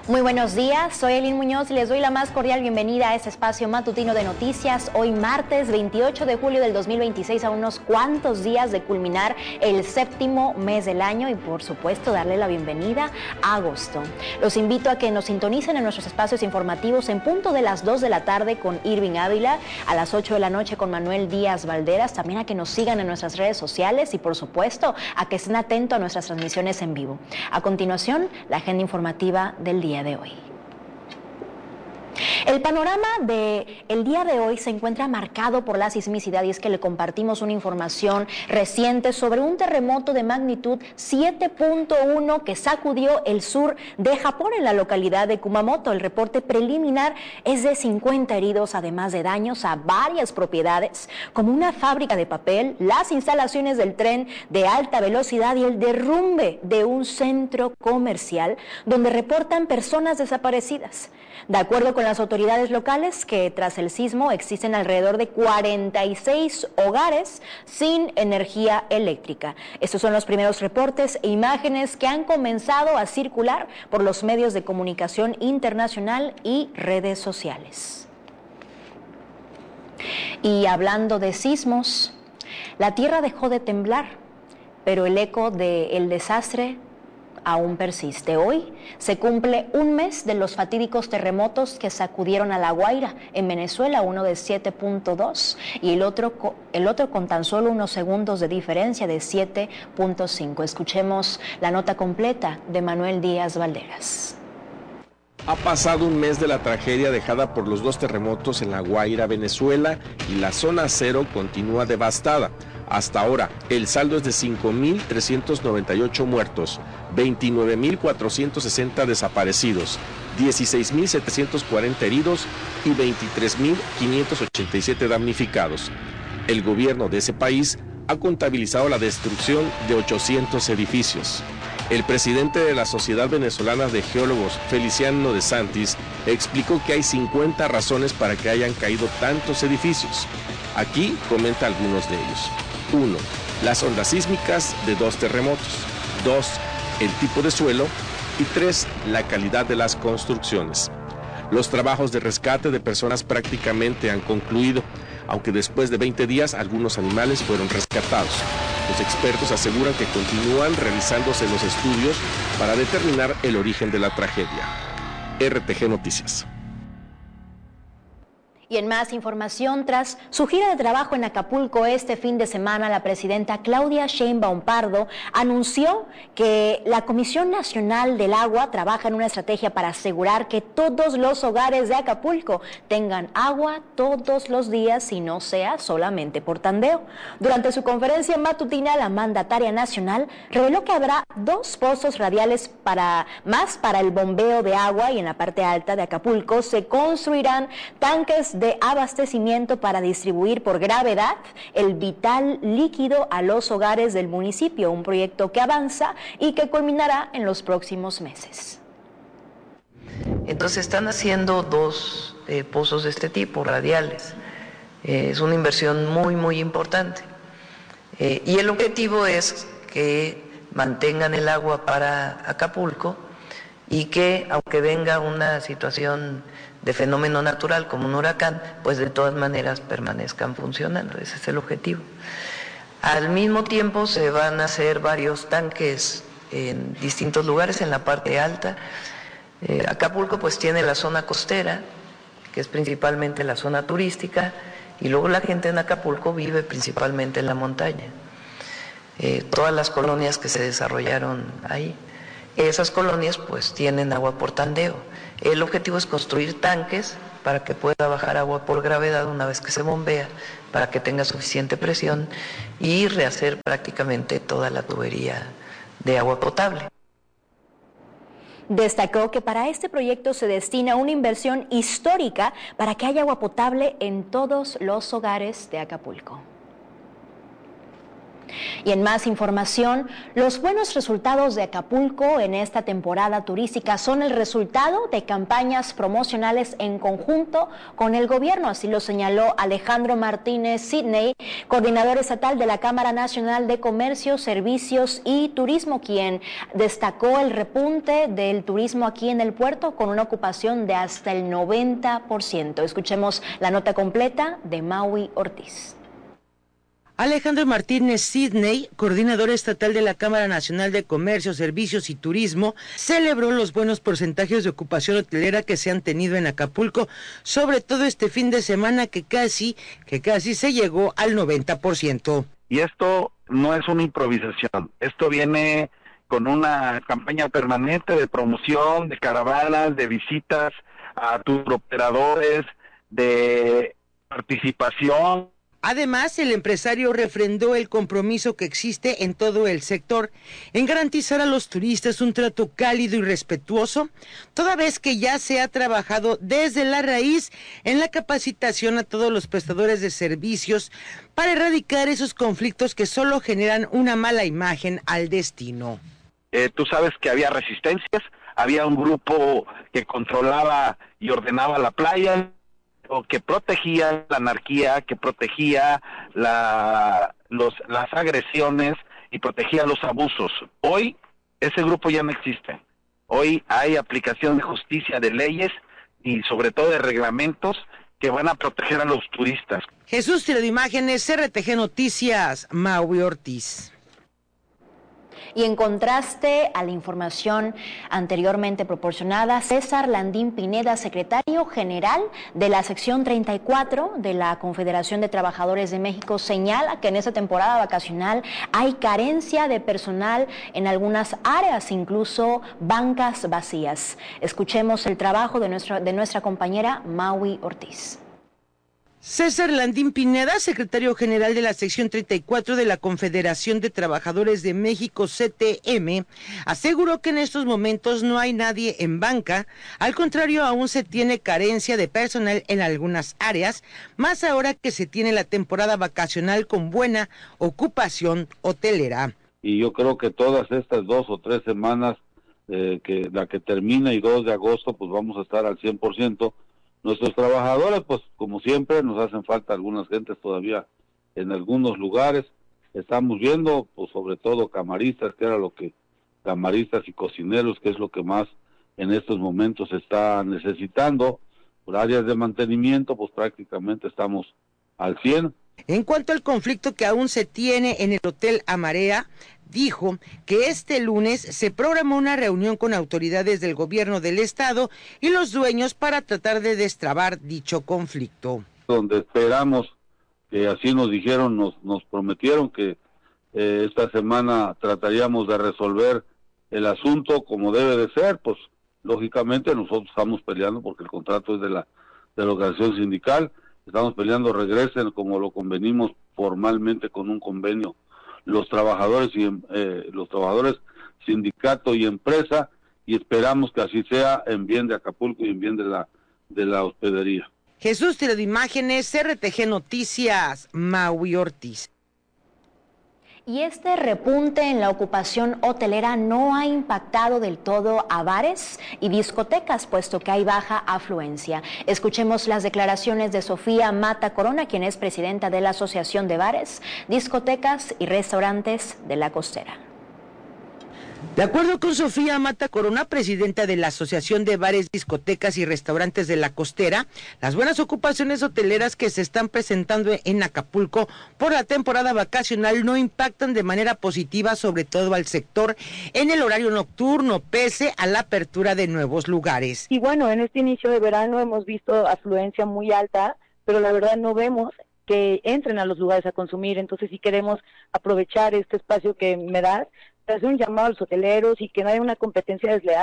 Muy buenos días, soy Elin Muñoz y les doy la más cordial bienvenida a este espacio matutino de noticias. Hoy martes 28 de julio del 2026, a unos cuantos días de culminar el séptimo mes del año y por supuesto darle la bienvenida a agosto. Los invito a que nos sintonicen en nuestros espacios informativos en punto de las 2 de la tarde con Irving Ávila, a las 8 de la noche con Manuel Díaz Valderas, también a que nos sigan en nuestras redes sociales y por supuesto a que estén atentos a nuestras transmisiones en vivo. A continuación, la agenda informativa del día de hoy. El panorama del día de hoy se encuentra marcado por la sismicidad y es que le compartimos una información reciente sobre un terremoto de magnitud 7.1 que sacudió el sur de Japón en la localidad de Kumamoto. El reporte preliminar es de 50 heridos, además de daños a varias propiedades como una fábrica de papel, las instalaciones del tren de alta velocidad y el derrumbe de un centro comercial donde reportan personas desaparecidas. De acuerdo con las autoridades locales, que tras el sismo existen alrededor de 46 hogares sin energía eléctrica. Estos son los primeros reportes e imágenes que han comenzado a circular por los medios de comunicación internacional y redes sociales. Y hablando de sismos, la tierra dejó de temblar, pero el eco del desastre aún persiste. Hoy se cumple un mes de los fatídicos terremotos que sacudieron a La Guaira en Venezuela, uno de 7.2 y el otro con tan solo unos segundos de diferencia de 7.5. Escuchemos la nota completa de Manuel Díaz Valderas. Ha pasado un mes de la tragedia dejada por los dos terremotos en La Guaira, Venezuela, y la zona cero continúa devastada. Hasta ahora, el saldo es de 5.398 muertos, 29.460 desaparecidos, 16.740 heridos y 23.587 damnificados. El gobierno de ese país ha contabilizado la destrucción de 800 edificios. El presidente de la Sociedad Venezolana de Geólogos, Feliciano de Santis, explicó que hay 50 razones para que hayan caído tantos edificios. Aquí comenta algunos de ellos. 1. Las ondas sísmicas de dos terremotos. 2. El tipo de suelo. Y 3. La calidad de las construcciones. Los trabajos de rescate de personas prácticamente han concluido, aunque después de 20 días algunos animales fueron rescatados. Los expertos aseguran que continúan realizándose los estudios para determinar el origen de la tragedia. RTG Noticias. Y en más información, tras su gira de trabajo en Acapulco este fin de semana, la presidenta Claudia Sheinbaum Pardo anunció que la Comisión Nacional del Agua trabaja en una estrategia para asegurar que todos los hogares de Acapulco tengan agua todos los días y no sea solamente por tandeo. Durante su conferencia matutina, la mandataria nacional reveló que habrá 2 pozos radiales para el bombeo de agua y en la parte alta de Acapulco se construirán tanques de abastecimiento para distribuir por gravedad el vital líquido a los hogares del municipio, un proyecto que avanza y que culminará en los próximos meses. Entonces están haciendo 2 pozos de este tipo, radiales. Es una inversión muy importante. Y el objetivo es que mantengan el agua para Acapulco y que, aunque venga una situación de fenómeno natural como un huracán, pues de todas maneras permanezcan funcionando. Ese es el objetivo. Al mismo tiempo se van a hacer varios tanques en distintos lugares en la parte alta. Acapulco pues tiene la zona costera, que es principalmente la zona turística, y luego la gente en Acapulco vive principalmente en la montaña. Todas las colonias que se desarrollaron ahí, esas colonias pues tienen agua por tandeo. El objetivo es construir tanques para que pueda bajar agua por gravedad una vez que se bombea, para que tenga suficiente presión y rehacer prácticamente toda la tubería de agua potable. Destacó que para este proyecto se destina una inversión histórica para que haya agua potable en todos los hogares de Acapulco. Y en más información, los buenos resultados de Acapulco en esta temporada turística son el resultado de campañas promocionales en conjunto con el gobierno, así lo señaló Alejandro Martínez Sidney, coordinador estatal de la Cámara Nacional de Comercio, Servicios y Turismo, quien destacó el repunte del turismo aquí en el puerto con una ocupación de hasta el 90%. Escuchemos la nota completa de Maui Ortiz. Alejandro Martínez Sidney, coordinador estatal de la Cámara Nacional de Comercio, Servicios y Turismo, celebró los buenos porcentajes de ocupación hotelera que se han tenido en Acapulco, sobre todo este fin de semana que casi se llegó al 90%. Y esto no es una improvisación, esto viene con una campaña permanente de promoción, de caravanas, de visitas a turoperadores, de participación. Además, el empresario refrendó el compromiso que existe en todo el sector en garantizar a los turistas un trato cálido y respetuoso, toda vez que ya se ha trabajado desde la raíz en la capacitación a todos los prestadores de servicios para erradicar esos conflictos que solo generan una mala imagen al destino. Tú sabes que había resistencias, había un grupo que controlaba y ordenaba la playa, o que protegía la anarquía, que protegía las agresiones y protegía los abusos. Hoy ese grupo ya no existe. Hoy hay aplicación de justicia, de leyes y sobre todo de reglamentos que van a proteger a los turistas. Jesús Tiro de Imágenes, RTG Noticias, Maui Ortiz. Y en contraste a la información anteriormente proporcionada, César Landín Pineda, secretario general de la sección 34 de la Confederación de Trabajadores de México, señala que en esta temporada vacacional hay carencia de personal en algunas áreas, incluso bancas vacías. Escuchemos el trabajo de nuestra compañera Maui Ortiz. César Landín Pineda, secretario general de la sección 34 de la Confederación de Trabajadores de México, CTM, aseguró que en estos momentos no hay nadie en banca, al contrario, aún se tiene carencia de personal en algunas áreas, más ahora que se tiene la temporada vacacional con buena ocupación hotelera. Y yo creo que todas estas 2 o 3 semanas, que la que termina y 2 de agosto, pues vamos a estar al 100%. Nuestros trabajadores, pues como siempre, nos hacen falta algunas gentes todavía en algunos lugares. Estamos viendo, pues sobre todo camaristas, camaristas y cocineros, que es lo que más en estos momentos se está necesitando. Por áreas de mantenimiento, pues prácticamente estamos al 100%. En cuanto al conflicto que aún se tiene en el Hotel Amarea, dijo que este lunes se programó una reunión con autoridades del gobierno del estado y los dueños para tratar de destrabar dicho conflicto. Donde esperamos, que así nos dijeron, nos prometieron que esta semana trataríamos de resolver el asunto como debe de ser, pues lógicamente nosotros estamos peleando porque el contrato es de la organización sindical, estamos peleando regresen como lo convenimos formalmente con un convenio los trabajadores sindicato y empresa, y esperamos que así sea en bien de Acapulco y en bien de la hospedería. Jesús Tiro de Imágenes, RTG Noticias, Maui Ortiz. Y este repunte en la ocupación hotelera no ha impactado del todo a bares y discotecas, puesto que hay baja afluencia. Escuchemos las declaraciones de Sofía Mata Corona, quien es presidenta de la Asociación de Bares, Discotecas y Restaurantes de la Costera. De acuerdo con Sofía Mata Corona, presidenta de la Asociación de Bares, Discotecas y Restaurantes de la Costera, las buenas ocupaciones hoteleras que se están presentando en Acapulco por la temporada vacacional no impactan de manera positiva, sobre todo al sector en el horario nocturno, pese a la apertura de nuevos lugares. Y bueno, en este inicio de verano hemos visto afluencia muy alta, pero la verdad no vemos que entren a los lugares a consumir. Entonces, si queremos aprovechar este espacio que me das, hacer un llamado a los hoteleros y que no haya una competencia desleal,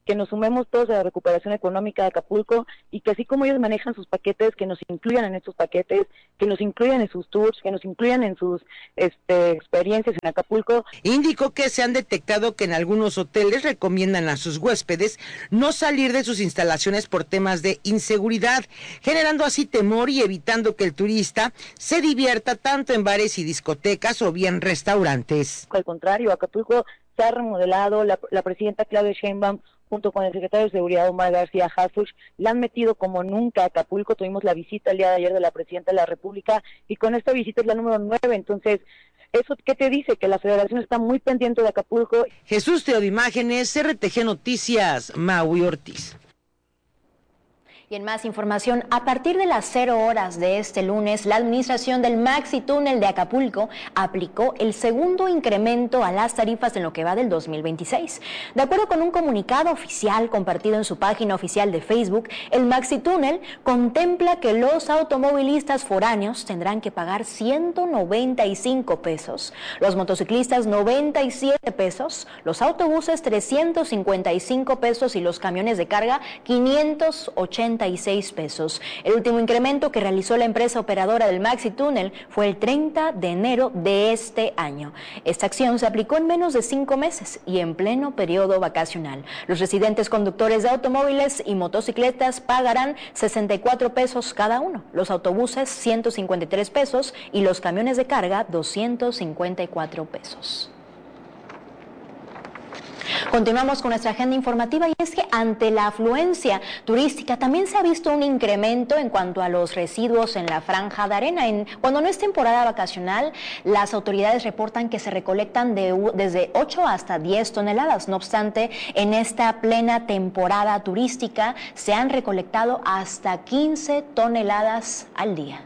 que nos sumemos todos a la recuperación económica de Acapulco y que así como ellos manejan sus paquetes, que nos incluyan en estos paquetes, que nos incluyan en sus tours, que nos incluyan en sus experiencias en Acapulco. Indicó que se han detectado que en algunos hoteles recomiendan a sus huéspedes no salir de sus instalaciones por temas de inseguridad, generando así temor y evitando que el turista se divierta tanto en bares y discotecas o bien restaurantes. Al contrario, Acapulco se ha remodelado, la presidenta Claudia Sheinbaum junto con el secretario de Seguridad Omar García Harfuch, le han metido como nunca a Acapulco. Tuvimos la visita el día de ayer de la presidenta de la República y con esta visita es la número 9, entonces, ¿eso qué te dice? Que la Federación está muy pendiente de Acapulco. Jesús Teo de Imágenes, RTG Noticias, Maui Ortiz. Y en más información, a partir de las 0 horas de este lunes, la administración del Maxi Túnel de Acapulco aplicó el segundo incremento a las tarifas en lo que va del 2026. De acuerdo con un comunicado oficial compartido en su página oficial de Facebook, el Maxi Túnel contempla que los automovilistas foráneos tendrán que pagar 195 pesos, los motociclistas 97 pesos, los autobuses 355 pesos y los camiones de carga 586 pesos. El último incremento que realizó la empresa operadora del Maxi Túnel fue el 30 de enero de este año. Esta acción se aplicó en menos de 5 meses y en pleno periodo vacacional. Los residentes conductores de automóviles y motocicletas pagarán 64 pesos cada uno, los autobuses 153 pesos y los camiones de carga 254 pesos. Continuamos con nuestra agenda informativa y es que ante la afluencia turística también se ha visto un incremento en cuanto a los residuos en la franja de arena. Cuando no es temporada vacacional, las autoridades reportan que se recolectan desde 8 hasta 10 toneladas. No obstante, en esta plena temporada turística se han recolectado hasta 15 toneladas al día.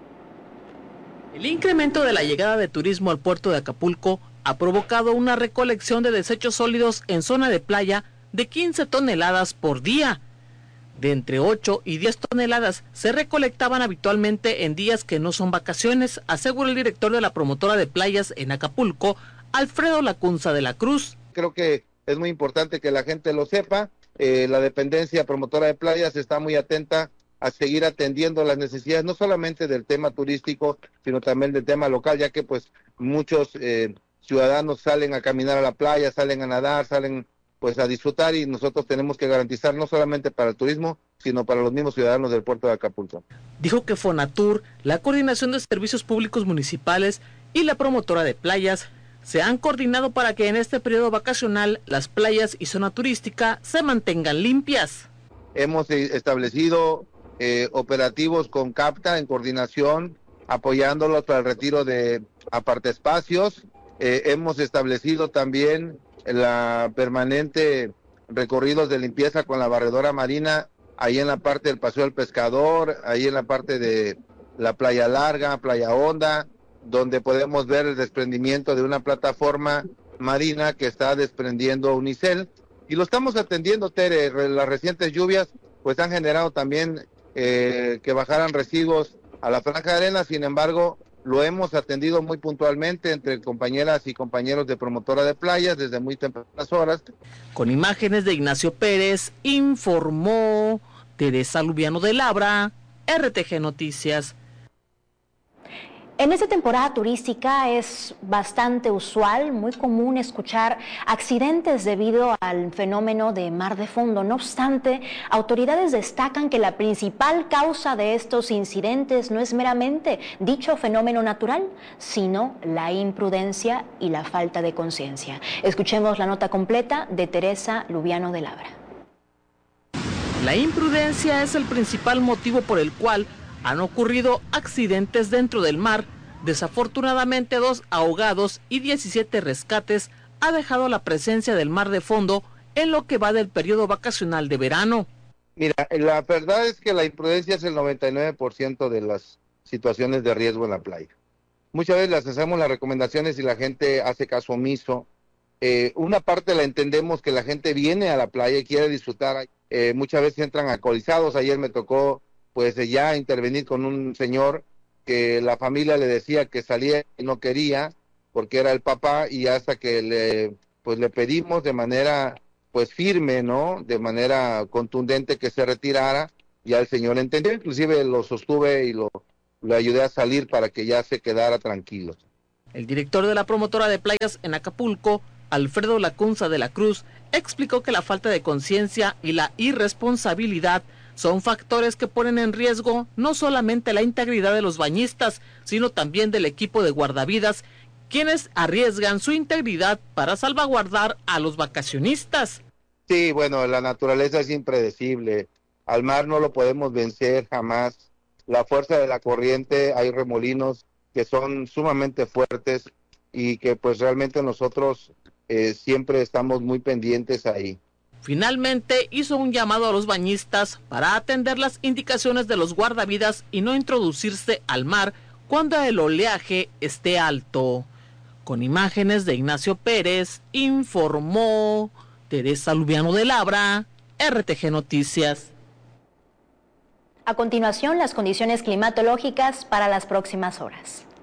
El incremento de la llegada de turismo al puerto de Acapulco ha provocado una recolección de desechos sólidos en zona de playa de 15 toneladas por día. De entre 8 y 10 toneladas se recolectaban habitualmente en días que no son vacaciones, asegura el director de la promotora de playas en Acapulco, Alfredo Lacunza de la Cruz. Creo que es muy importante que la gente lo sepa. La dependencia promotora de playas está muy atenta a seguir atendiendo las necesidades, no solamente del tema turístico, sino también del tema local, ya que pues muchos ciudadanos salen a caminar a la playa, salen a nadar, salen pues a disfrutar y nosotros tenemos que garantizar no solamente para el turismo, sino para los mismos ciudadanos del puerto de Acapulco. Dijo que Fonatur, la Coordinación de Servicios Públicos Municipales y la promotora de playas se han coordinado para que en este periodo vacacional las playas y zona turística se mantengan limpias. Hemos establecido operativos con CAPTA en coordinación, apoyándolos para el retiro de apartaespacios. Hemos establecido también la permanente recorridos de limpieza con la barredora marina, ahí en la parte del Paseo del Pescador, ahí en la parte de la Playa Larga, Playa Honda, donde podemos ver el desprendimiento de una plataforma marina que está desprendiendo unicel. Y lo estamos atendiendo, Tere. Las recientes lluvias pues han generado también que bajaran residuos a la franja de arena, sin embargo, lo hemos atendido muy puntualmente entre compañeras y compañeros de promotora de playas desde muy tempranas horas. Con imágenes de Ignacio Pérez, informó Teresa Lubiano de Labra, RTG Noticias. En esta temporada turística es bastante usual, muy común escuchar accidentes debido al fenómeno de mar de fondo. No obstante, autoridades destacan que la principal causa de estos incidentes no es meramente dicho fenómeno natural, sino la imprudencia y la falta de conciencia. Escuchemos la nota completa de Teresa Lubiano de Labra. La imprudencia es el principal motivo por el cual han ocurrido accidentes dentro del mar. Desafortunadamente 2 ahogados y 17 rescates ha dejado la presencia del mar de fondo en lo que va del periodo vacacional de verano. Mira, la verdad es que la imprudencia es el 99% de las situaciones de riesgo en la playa. Muchas veces les hacemos las recomendaciones y la gente hace caso omiso. Una parte la entendemos, que la gente viene a la playa y quiere disfrutar. Muchas veces entran alcoholizados. Ayer me tocó pues ya intervenir con un señor que la familia le decía que salía y no quería porque era el papá, y hasta que le pedimos de manera pues firme, ¿no? De manera contundente que se retirara. Ya el señor entendió, inclusive lo sostuve y lo ayudé a salir para que ya se quedara tranquilo. El director de la promotora de playas en Acapulco, Alfredo Lacunza de la Cruz, explicó que la falta de conciencia y la irresponsabilidad son factores que ponen en riesgo no solamente la integridad de los bañistas, sino también del equipo de guardavidas, quienes arriesgan su integridad para salvaguardar a los vacacionistas. Sí, bueno, la naturaleza es impredecible. Al mar no lo podemos vencer jamás. La fuerza de la corriente, hay remolinos que son sumamente fuertes y que pues realmente nosotros siempre estamos muy pendientes ahí. Finalmente hizo un llamado a los bañistas para atender las indicaciones de los guardavidas y no introducirse al mar cuando el oleaje esté alto. Con imágenes de Ignacio Pérez, informó Teresa Lubiano de Labra, RTG Noticias. A continuación, las condiciones climatológicas para las próximas horas.